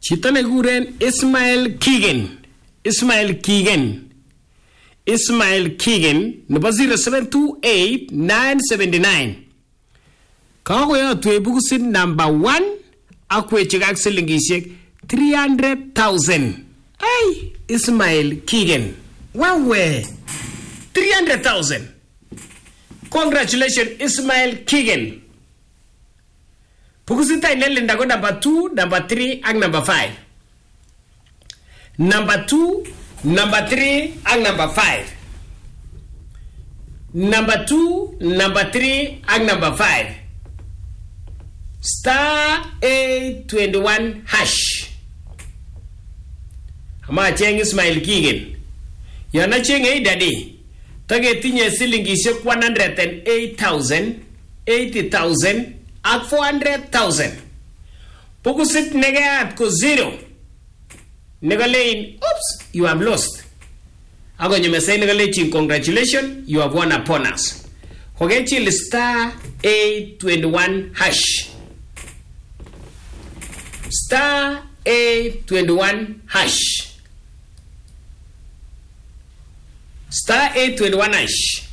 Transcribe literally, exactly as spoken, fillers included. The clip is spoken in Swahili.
Chito nekikuren Ismail Kigen. Ismail Kigen. Ismail Kigen nebo zero seven two eight nine seven nine. Kakoyotwe bukusit number one akwechik ak silingishek three hundred thousand. Hey, Ismail Kigen. Wawe. three hundred thousand. Congratulations, Ismail Kigen. Bukusita inalinda ko number two, number three, and number five. Number two, number three, and number five. Number two, number three, and number five. Star eight twenty-one hash. Ama cheng Ismail Kigen. Yana cheng ei daddy. Tage tinye silingishek one hundred eight thousand, eighty thousand, at four hundred thousand. Pukusit negat ko zero. Negalein, oops, you have lost. Ago nyeme say negalein, congratulations, you have won upon us. Hogechil star eight twenty-one hash. Star eight twenty-one hash. Star eight twenty-one hash.